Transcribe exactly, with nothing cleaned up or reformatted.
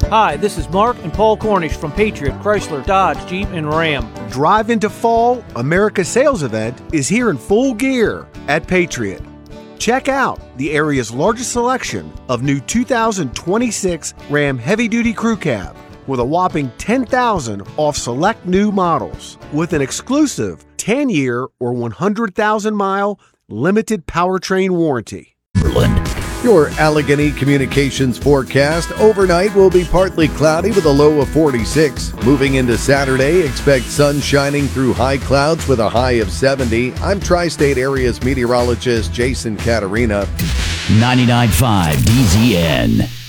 Hi, this is Mark and Paul Cornish from Patriot, Chrysler, Dodge, Jeep, and Ram. Drive into Fall, America's sales event is here in full gear at Patriot. Check out the area's largest selection of new two thousand twenty-six Ram Heavy Duty Crew Cab with a whopping ten thousand dollars off select new models with an exclusive ten-year or one hundred thousand mile limited powertrain warranty. Your Allegheny Communications forecast. Overnight will be partly cloudy with a low of forty-six. Moving into Saturday, expect sun shining through high clouds with a high of seventy. I'm Tri-State Area's meteorologist Jason Caterina. ninety-nine point five D Z N.